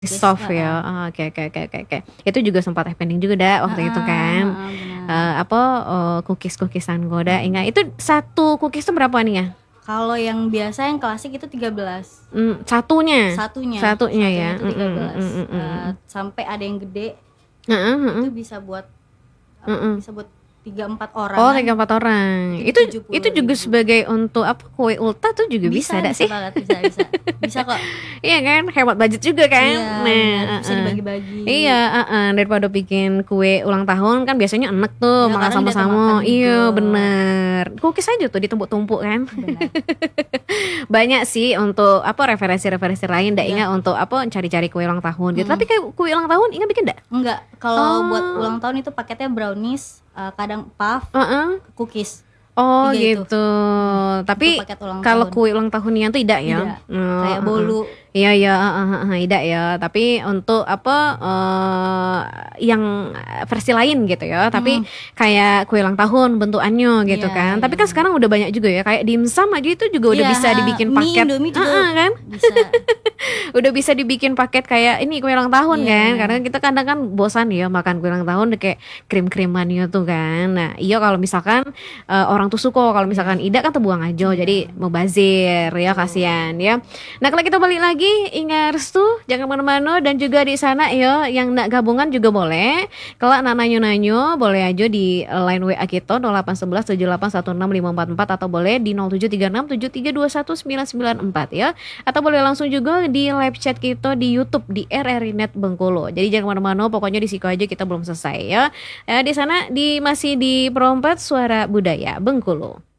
Soft ya. Oke. Itu juga sempat happening juga dah waktu itu kan. Cookies-cookisan Goda. Ingat itu satu cookies itu berapa nih ya? Kalau yang biasa yang klasik itu 13. Satunya ya. Itu 13. Sampai ada yang gede. Itu bisa buat 3-4 orang. Oh, 3-4 orang. Itu juga sebagai untuk kue ulta tuh juga bisa enggak sih? Bisa kok. Iya kan, hemat budget juga kan. Iya, bisa dibagi-bagi. Iya, daripada bikin kue ulang tahun kan biasanya enek tuh makan sama-sama. Iya, bener. Cookies aja tuh ditumpuk-tumpuk kan. Banyak sih untuk referensi-referensi lain ndak ingat untuk cari-cari kue ulang tahun gitu. Tapi kayak kue ulang tahun ingat bikin enggak? Enggak. Kalau buat ulang tahun itu paketnya brownies, kadang puff, cookies. Oh gitu. Tapi kalau kue ulang tahunnya tuh tidak ya? Kayak bolu. Iya tidak ya. Tapi untuk yang versi lain gitu ya. Tapi kayak kue ulang tahun bentukannya gitu kan. Tapi kan sekarang udah banyak juga ya. Kayak dimsum aja itu juga udah bisa dibikin paket. Indomie juga kan? Bisa. Udah bisa dibikin paket kayak ini kue ulang tahun kan. Karena kita kadang kan bosan ya makan kue ulang tahun kayak krim-krimannya tuh kan. Nah iya kalau misalkan orang tuh suka, kalau misalkan Ida kan terbuang aja. Jadi mubazir ya, kasihan ya. Nah kalau kita balik lagi, ingat restu jangan mana-mana, dan juga di sana ya yang nak gabungan juga boleh. Kalau nak nanyo-nanyo boleh aja di line WA kita 0811 7816 544 atau boleh di 0736 7321 994 ya. Atau boleh langsung juga di live chat kita di YouTube di RRI Net Bengkulu. Jadi jangan mana-mana, pokoknya di situ aja, kita belum selesai ya. Di sana masih di Perompat Suara Budaya Bengkulu.